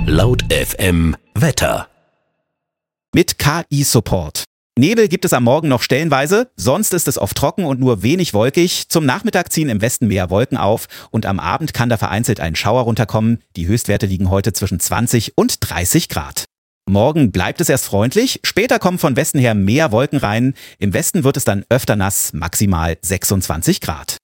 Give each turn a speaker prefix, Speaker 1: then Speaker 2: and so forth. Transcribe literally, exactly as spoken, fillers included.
Speaker 1: Laut F M Wetter.
Speaker 2: Mit K I-Support. Nebel gibt es am Morgen noch stellenweise, sonst ist es oft trocken und nur wenig wolkig. Zum Nachmittag ziehen im Westen mehr Wolken auf und am Abend kann da vereinzelt ein Schauer runterkommen. Die Höchstwerte liegen heute zwischen zwanzig und dreißig Grad. Morgen bleibt es erst freundlich, später kommen von Westen her mehr Wolken rein. Im Westen wird es dann öfter nass, maximal sechsundzwanzig Grad.